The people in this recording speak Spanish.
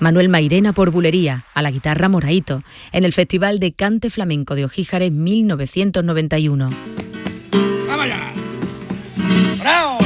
Manuel Mairena por bulería, a la guitarra Moraito, en el Festival de Cante Flamenco de Ojíjares 1991. ¡Vamos allá! ¡Bravo!